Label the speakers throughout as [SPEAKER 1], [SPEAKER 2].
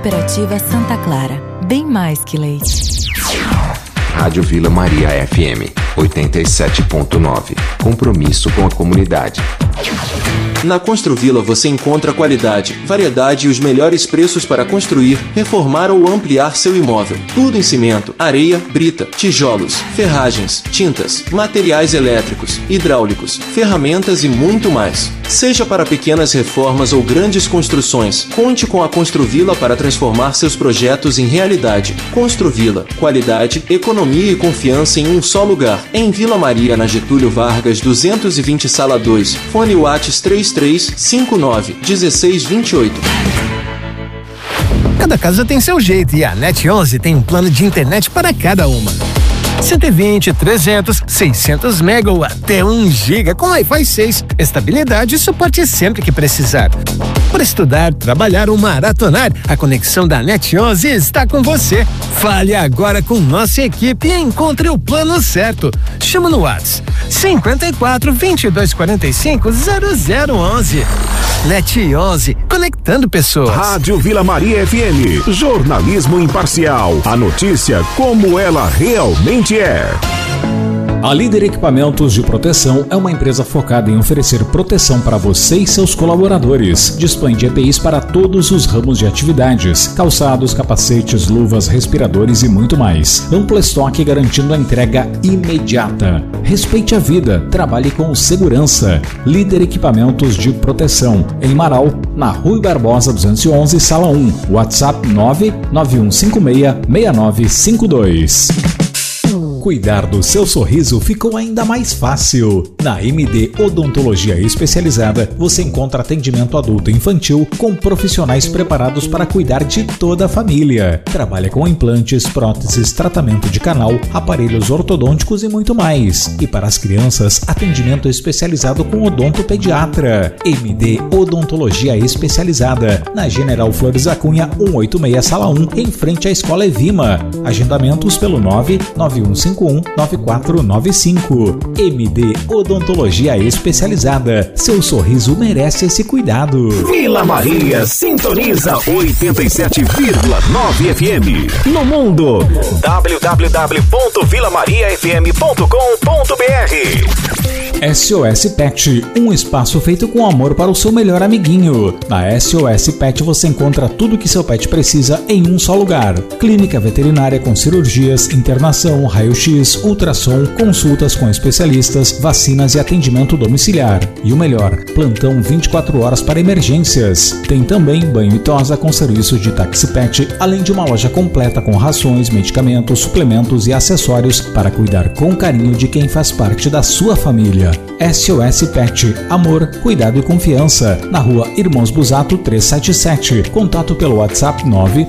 [SPEAKER 1] Cooperativa Santa Clara, bem mais que leite.
[SPEAKER 2] Rádio Vila Maria FM 87.9. Compromisso com a comunidade.
[SPEAKER 3] Na Construvila você encontra qualidade, variedade e os melhores preços para construir, reformar ou ampliar seu imóvel. Tudo em cimento, areia, brita, tijolos, ferragens, tintas, materiais elétricos, hidráulicos, ferramentas e muito mais. Seja para pequenas reformas ou grandes construções, conte com a Construvila para transformar seus projetos em realidade. Construvila, qualidade, economia e confiança em um só lugar. Em Vila Maria, na Getúlio Vargas, 220 Sala 2. Fone WhatsApp 3359-1628.
[SPEAKER 4] Cada casa tem seu jeito e a Net11 tem um plano de internet para cada uma. 120, 300, 600 mega ou até 1 giga com Wi-Fi 6. Estabilidade e suporte sempre que precisar. Para estudar, trabalhar ou maratonar, a conexão da Net11 está com você. Fale agora com nossa equipe e encontre o plano certo. Chama no WhatsApp 54 22 45 0011. Net11, conectando pessoas.
[SPEAKER 5] Rádio Vila Maria FM, jornalismo imparcial. A notícia como ela realmente é.
[SPEAKER 6] A Líder Equipamentos de Proteção é uma empresa focada em oferecer proteção para você e seus colaboradores. Dispõe de EPIs para todos os ramos de atividades: calçados, capacetes, luvas, respiradores e muito mais. Amplo estoque garantindo a entrega imediata. Respeite a vida, trabalhe com segurança. Líder Equipamentos de Proteção, em Marau, na Rui Barbosa 211, Sala 1. WhatsApp 991566952. Cuidar do seu sorriso ficou ainda mais fácil. Na MD Odontologia Especializada, você encontra atendimento adulto e infantil com profissionais preparados para cuidar de toda a família. Trabalha com implantes, próteses, tratamento de canal, aparelhos ortodônticos e muito mais. E para as crianças, atendimento especializado com odontopediatra. MD Odontologia Especializada, na General Flores da Cunha 186, Sala 1, em frente à Escola Evima. Agendamentos pelo 991519495. MD Odontologia Especializada. Seu sorriso merece esse cuidado.
[SPEAKER 5] Vila Maria sintoniza 87,9 FM. No mundo, www.vilamariafm.com.br.
[SPEAKER 6] SOS Pet, um espaço feito com amor para o seu melhor amiguinho. Na SOS Pet você encontra tudo que seu pet precisa em um só lugar. Clínica veterinária com cirurgias, internação, raio-x, ultrassom, consultas com especialistas, vacinas e atendimento domiciliar. E o melhor, plantão 24 horas para emergências. Tem também banho e tosa com serviço de táxi pet, além de uma loja completa com rações, medicamentos, suplementos e acessórios para cuidar com carinho de quem faz parte da sua família. SOS Pet, amor, cuidado e confiança. Na Rua Irmãos Busato 377. Contato pelo WhatsApp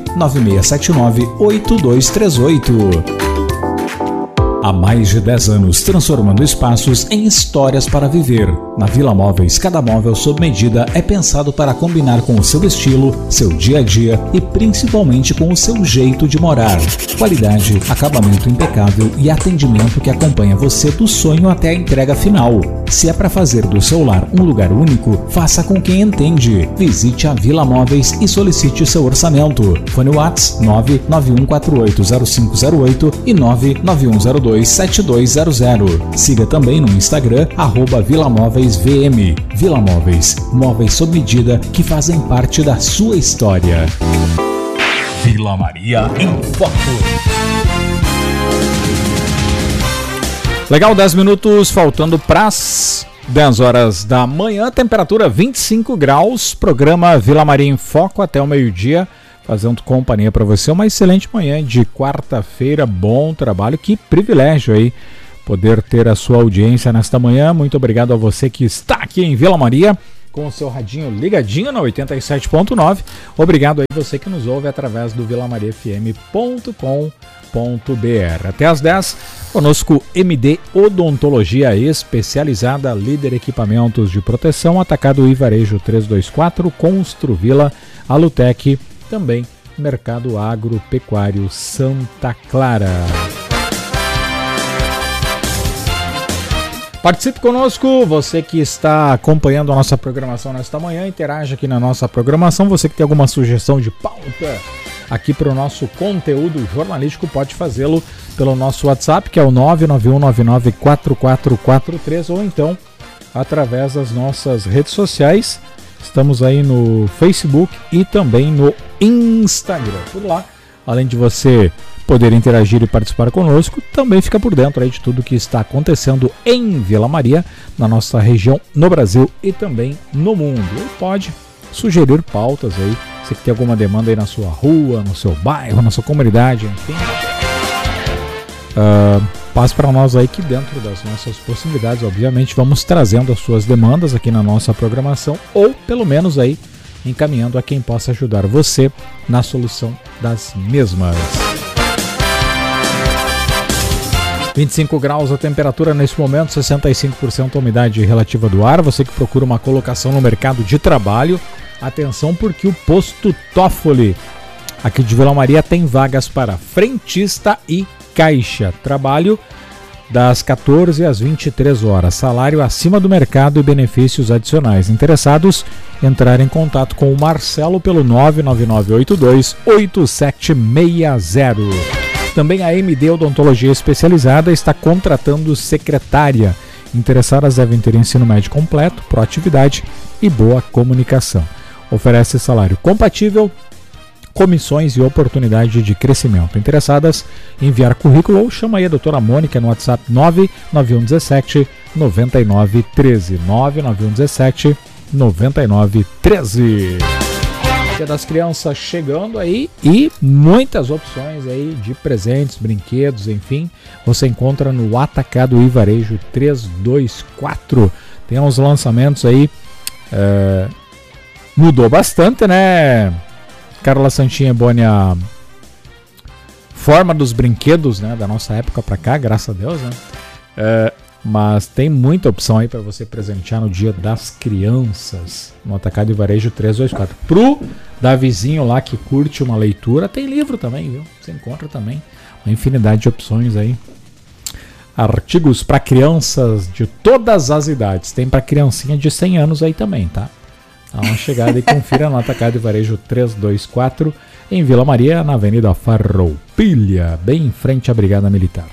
[SPEAKER 6] 996798238. Há mais de 10 anos, transformando espaços em histórias para viver. Na Vila Móveis, cada móvel sob medida é pensado para combinar com o seu estilo, seu dia a dia e principalmente com o seu jeito de morar. Qualidade, acabamento impecável e atendimento que acompanha você do sonho até a entrega final. Se é para fazer do seu lar um lugar único, faça com quem entende. Visite a Vila Móveis e solicite seu orçamento. Fone WhatsApp 991480508 e 991027200. Siga também no Instagram @VilaMóveisVM. Vila Móveis, móveis sob medida que fazem parte da sua história.
[SPEAKER 7] Vila Maria em Foco.
[SPEAKER 6] Legal, 10 minutos faltando para as 10 horas da manhã, temperatura 25 graus, programa Vila Maria em Foco até o meio-dia, fazendo companhia para você. Uma excelente manhã de quarta-feira, bom trabalho, que privilégio aí poder ter a sua audiência nesta manhã. Muito obrigado a você que está aqui em Vila Maria com o seu radinho ligadinho na 87.9. Obrigado aí você que nos ouve através do vilamariafm.com.br. Até às 10, conosco MD Odontologia Especializada, Líder Equipamentos de Proteção, Atacado e Varejo 324, Construvila, Alutec, também Mercado Agropecuário Santa Clara. Participe conosco, você que está acompanhando a nossa programação nesta manhã, interaja aqui na nossa programação, você que tem alguma sugestão de pauta, aqui para o nosso conteúdo jornalístico, pode fazê-lo pelo nosso WhatsApp, que é o 991994443, ou então através das nossas redes sociais. Estamos aí no Facebook e também no Instagram. Por lá, além de você poder interagir e participar conosco, também fica por dentro aí de tudo que está acontecendo em Vila Maria, na nossa região, no Brasil e também no mundo. E pode sugerir pautas aí, você que tem alguma demanda aí na sua rua, no seu bairro, na sua comunidade, enfim. Passe para nós aí que dentro das nossas possibilidades, obviamente, vamos trazendo as suas demandas aqui na nossa programação, ou pelo menos aí encaminhando a quem possa ajudar você na solução das mesmas. 25 graus a temperatura nesse momento, 65% a umidade relativa do ar. Você que procura uma colocação no mercado de trabalho, atenção, porque o posto Toffoli aqui de Vila Maria tem vagas para frentista e caixa. Trabalho das 14 às 23 horas. Salário acima do mercado e benefícios adicionais. Interessados, entrar em contato com o Marcelo pelo 99982-8760. Também a MD Odontologia Especializada está contratando secretária. Interessadas devem ter ensino médio completo, proatividade e boa comunicação. Oferece salário compatível, comissões e oportunidade de crescimento. Interessadas, enviar currículo ou chama aí a doutora Mônica no WhatsApp 99117 9913. 99117 9913. Dia das Crianças chegando aí e muitas opções aí de presentes, brinquedos, enfim, você encontra no Atacado e Varejo 324. Tem uns lançamentos aí, mudou bastante, né, Carla Santinha Boni, a forma dos brinquedos, né, da nossa época pra cá, graças a Deus, né, mas tem muita opção aí para você presentear no Dia das Crianças no Atacado e Varejo 324. Pro Davizinho lá que curte uma leitura, tem livro também, viu? Você encontra também uma infinidade de opções aí. Artigos para crianças de todas as idades. Tem para criancinha de 100 anos aí também, tá? Dá uma chegada e confira no Atacado e Varejo 324 em Vila Maria, na Avenida Farroupilha, bem em frente à Brigada Militar.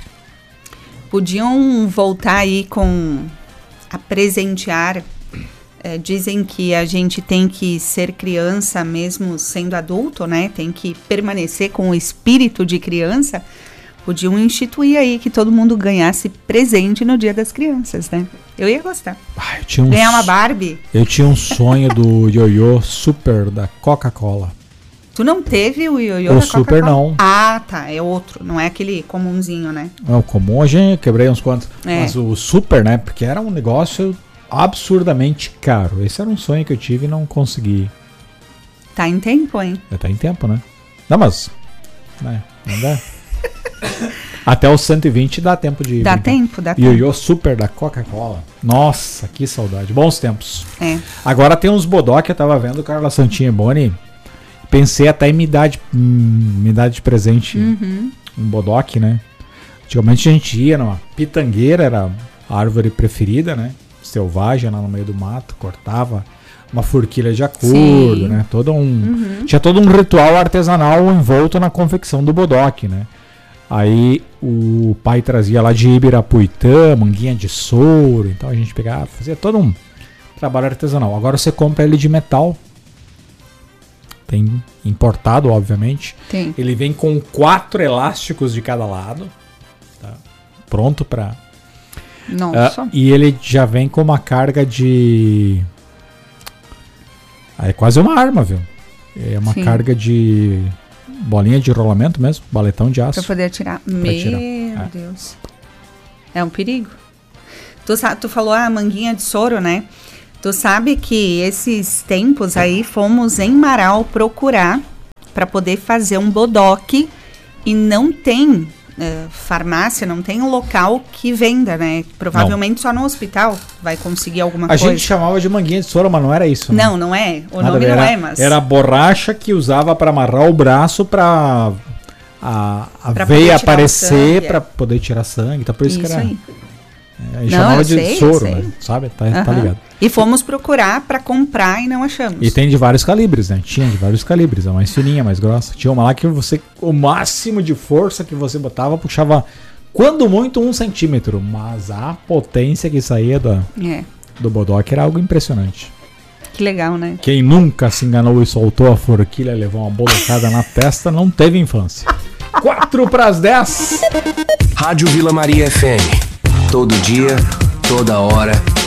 [SPEAKER 8] Podiam voltar aí com a presentear. Dizem que a gente tem que ser criança mesmo sendo adulto, né? Tem que permanecer com o espírito de criança. Podiam instituir aí que todo mundo ganhasse presente no Dia das Crianças, né? Eu ia gostar. Ganhar uma Barbie.
[SPEAKER 6] Eu tinha um sonho do ioiô super da Coca-Cola.
[SPEAKER 8] Tu não teve o ioiô
[SPEAKER 6] da
[SPEAKER 8] Coca-Cola?
[SPEAKER 6] O super não.
[SPEAKER 8] Ah, tá. É outro. Não é aquele comunzinho, né?
[SPEAKER 6] O comum, a gente quebrei uns quantos. Mas o super, né? Porque era um negócio absurdamente caro. Esse era um sonho que eu tive e não consegui.
[SPEAKER 8] Tá em tempo, hein?
[SPEAKER 6] Tá em tempo, né? Não, mas... né? Não dá. Até os 120 dá tempo de...
[SPEAKER 8] Dá tempo.
[SPEAKER 6] Ioiô super da Coca-Cola. Nossa, que saudade. Bons tempos.
[SPEAKER 8] Agora
[SPEAKER 6] tem uns bodoque, eu tava vendo, Carla Santinha Boni. Pensei até em me dar de presente um bodoque, né? Antigamente a gente ia numa pitangueira, era a árvore preferida, né? Selvagem, lá no meio do mato, cortava uma forquilha de acordo, né? Tinha todo um ritual artesanal envolto na confecção do bodoque, né? Aí o pai trazia lá de Ibirapuitã, manguinha de soro, então a gente pegava, fazia todo um trabalho artesanal. Agora você compra ele de metal. Tem importado, obviamente.
[SPEAKER 8] Tem.
[SPEAKER 6] Ele vem com 4 elásticos de cada lado. Tá? Pronto para...
[SPEAKER 8] Nossa.
[SPEAKER 6] E ele já vem com uma carga de... é quase uma arma, viu? É uma carga de bolinha de rolamento mesmo, baletão de aço.
[SPEAKER 8] Pra poder atirar. Meu Deus. É um perigo. Tu falou a manguinha de soro, né? Tu sabe que esses tempos aí fomos em Marau procurar para poder fazer um bodoque e não tem farmácia, não tem um local que venda, né? Provavelmente só no hospital vai conseguir alguma coisa.
[SPEAKER 6] A gente chamava de manguinha de soro, mas não era isso, né?
[SPEAKER 8] Não é. O nome não é, mas...
[SPEAKER 6] Era a borracha que usava para amarrar o braço para a veia aparecer, para poder tirar sangue. Então, por isso que era... Aí. A gente chamava de soro, né? Sabe? Tá ligado.
[SPEAKER 8] E fomos procurar pra comprar e não achamos.
[SPEAKER 6] E tem de vários calibres, né? Tinha de vários calibres, a mais fininha, a mais grossa. Tinha uma lá que o máximo de força que você botava, puxava, quando muito, 1 centímetro. Mas a potência que saía do bodoque era algo impressionante.
[SPEAKER 8] Que legal, né?
[SPEAKER 6] Quem nunca se enganou e soltou a forquilha e levou uma bolacada na testa não teve infância. 4:10.
[SPEAKER 2] Rádio Vila Maria FM. Todo dia, toda hora.